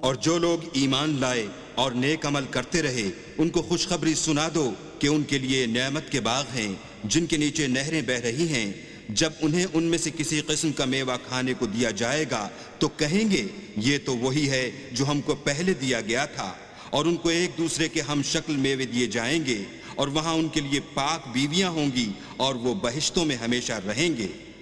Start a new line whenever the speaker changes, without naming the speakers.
और जो लोग ईमान लाए और नेक अमल करते रहे उनको खुशखबरी सुना दो कि उनके लिए नेमत के बाग हैं जिनके नीचे नहरें बह रही हैं। जब उन्हें उनमें से किसी किस्म का मेवा खाने को दिया जाएगा तो कहेंगे ये तो वही है जो हमको पहले दिया गया था, और उनको एक दूसरे के हम शक्ल मेवे दिए जाएंगे और वहां उनके लिए पाक बीवियां होंगी और वो बहिश्तों में हमेशा रहेंगे।